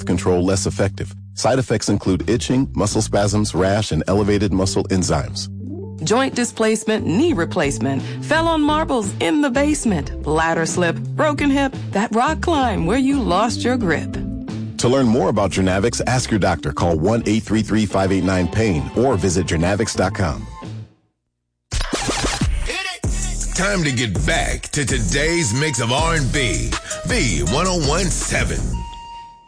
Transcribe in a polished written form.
control less effective. Side effects include itching, muscle spasms, rash, and elevated muscle enzymes. Joint displacement, knee replacement, fell on marbles in the basement, ladder slip, broken hip, that rock climb where you lost your grip. To learn more about Journavx, ask your doctor. Call 1-833-589-PAIN or visit journavx.com. Time to get back to today's mix of R&B. V1017.